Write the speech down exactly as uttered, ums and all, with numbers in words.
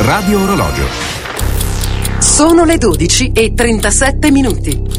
Radio Orologio. Sono le dodici e trentasette minuti.